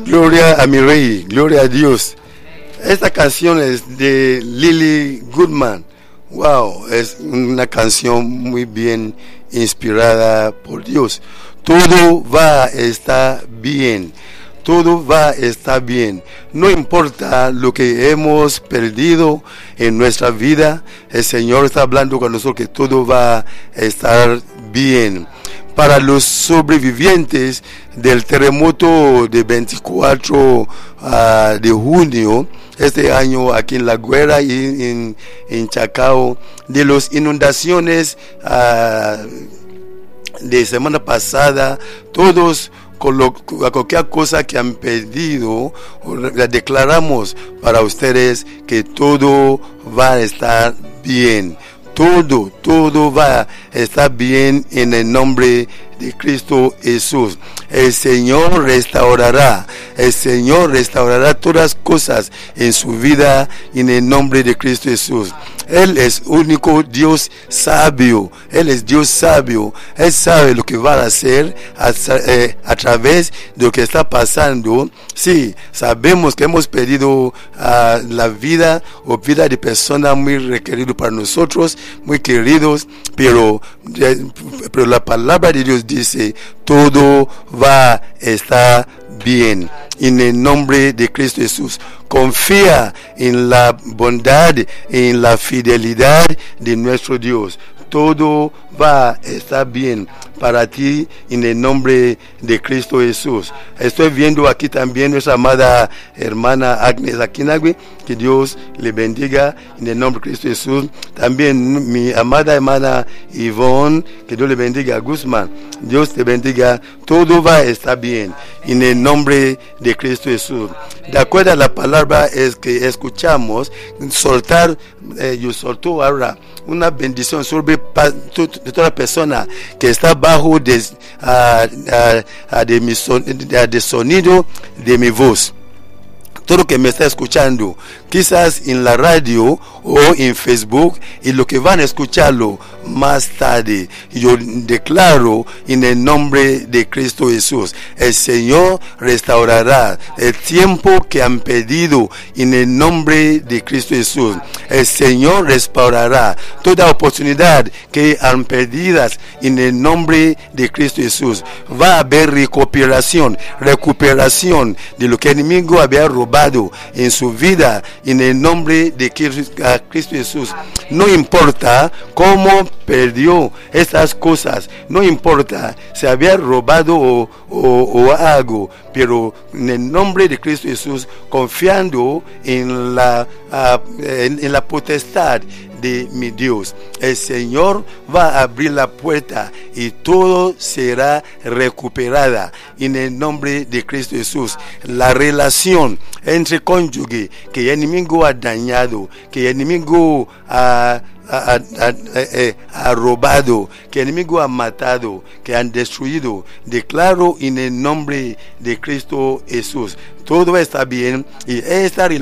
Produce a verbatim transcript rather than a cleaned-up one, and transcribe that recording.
Gloria a mi Rey, gloria a Dios. Esta canción es de Lily Goodman. Wow, es una canción muy bien inspirada por Dios. Todo va a estar bien. Todo va a estar bien. No importa lo que hemos perdido en nuestra vida, el Señor está hablando con nosotros que todo va a estar bien. Para los sobrevivientes del terremoto de veinticuatro uh, de junio, este año aquí en La Guera y en, en Chacao, de las inundaciones uh, de semana pasada, todos con lo, cualquier cosa que han pedido, la declaramos para ustedes que todo va a estar bien. Todo, todo va a estar bien en el nombre de Cristo Jesús. El Señor restaurará, el Señor restaurará todas las cosas en su vida en el nombre de Cristo Jesús. Él es único Dios sabio, Él es Dios sabio, Él sabe lo que va a hacer a, eh, a través de lo que está pasando. Sí, sabemos que hemos perdido uh, la vida o vida de personas muy requeridas para nosotros, muy queridos, pero, eh, pero la palabra de Dios dice, todo va a estar bien en el nombre de Cristo Jesús. Confía en la bondad, en la fidelidad de nuestro Dios. Todo va a estar bien para ti en el nombre de Cristo Jesús. Estoy viendo aquí también nuestra amada hermana Agnes Akinagui, que Dios le bendiga en el nombre de Cristo Jesús. También mi amada hermana Yvonne, que Dios le bendiga. Guzmán, Dios te bendiga. Todo va a estar bien en el nombre de Cristo Jesús. De acuerdo a la palabra es que escuchamos, soltar, eh, yo soltó ahora una bendición sobre de toda persona que está bajo de, uh, uh, uh, de, mi son, de, de sonido de mi voz. Todo que me está escuchando, quizás en la radio o en Facebook, y lo que van a escucharlo más tarde, yo declaro en el nombre de Cristo Jesús, el Señor restaurará el tiempo que han perdido en el nombre de Cristo Jesús. El Señor restaurará toda oportunidad que han perdidas en el nombre de Cristo Jesús. Va a haber recuperación, recuperación de lo que el enemigo había robado en su vida en el nombre de Cristo Jesús. No importa cómo perdió estas cosas, no importa si había robado o, o, o algo, pero en el nombre de Cristo Jesús, confiando en la, uh, en, en la potestad de mi Dios, el Señor va a abrir la puerta y todo será recuperada en el nombre de Cristo Jesús. La relación entre cónyuge que el enemigo ha dañado, que el enemigo ha Ha, ha, ha, ha robado, que el enemigo ha matado, que han destruido, declaro en el nombre de Cristo Jesús, todo está bien y esta